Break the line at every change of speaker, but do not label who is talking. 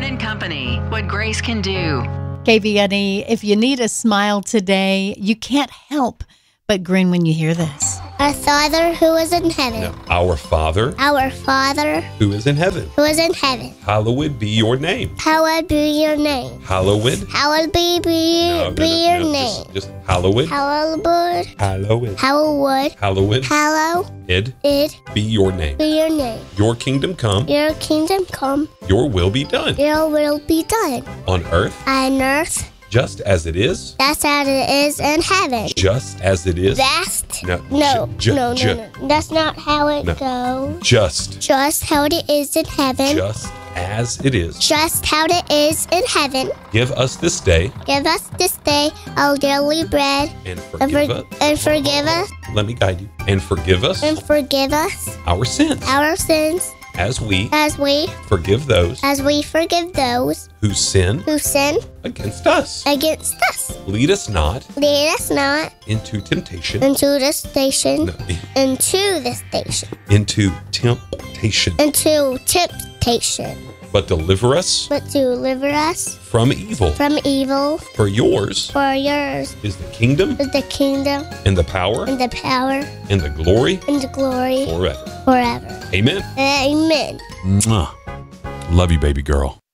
and Company, what grace can do.
KVNE, if you need a smile today, you can't help but grin when you hear this.
Our Father who is in heaven.
Now, our Father
Our Father
who is in heaven,
who is in heaven.
hallowed be your name.
Hallowed be your name.
Hallowed.
Hallowed be your name.
Just hallowed.
Hallowed.
Hallowed.
Hallowed.
Hallowed.
Hallowed
Be your name.
be your name.
Your kingdom come.
Your kingdom come.
Your will be done
Your will be done
on earth,
on earth.
just as it is.
That's how it is in heaven.
Just as it is.
No,
No.
no. That's not how it goes.
Just.
Just how it is in heaven.
Just as it is.
Just how it is in heaven.
Give us this day
Give us this day our daily bread.
and
And,
forgive us.
and forgive us.
Let me guide you. And forgive us
And forgive us
our sins
our sins
as we
as we
forgive those
forgive those
who sin
who sin
against us.
against us.
Lead us not
Lead us not
into temptation.
into the station.
No,
Into the station.
into temptation.
Into temptation.
But deliver us
But to deliver us
from evil.
from evil.
For yours
For yours
is the kingdom
is the kingdom
and the power
and the power
and the glory
and the glory
forever.
forever.
Amen.
Amen.
Mwah. Love you, baby girl.